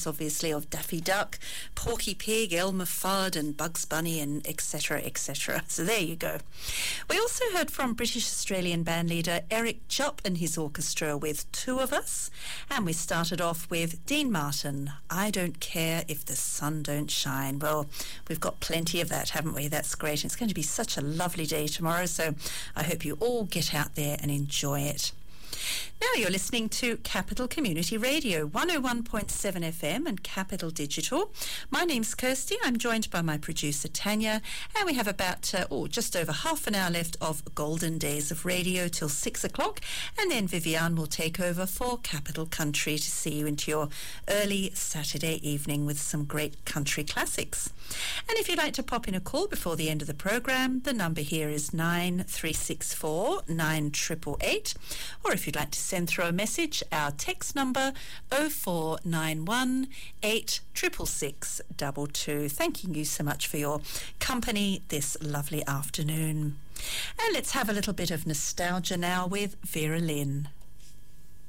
obviously, of Daffy Duck, Porky Pig, Elmer Fudd and Bugs Bunny and etc., etc. So there you go. We also heard from British Australian bandleader Eric Jupp and his orchestra with Two of Us, and we started off with Dean Martin, I Don't Care If the Sun Don't Shine. Well, we've got plenty of that, haven't we? That's great. It's going to be such a lovely day tomorrow, so I hope you all get out there and enjoy it. Now you're listening to Capital Community Radio, 101.7 FM and Capital Digital. My name's Kirsty. I'm joined by my producer Tanya, and we have about just over half an hour left of Golden Days of Radio till 6 o'clock, and then Viviane will take over for Capital Country to see you into your early Saturday evening with some great country classics. And if you'd like to pop in a call before the end of the programme, the number here is 9364 9888, or if you'd like to send through a message, our text number 0491 866 22. Thanking you so much for your company this lovely afternoon. And let's have a little bit of nostalgia now with Vera Lynn.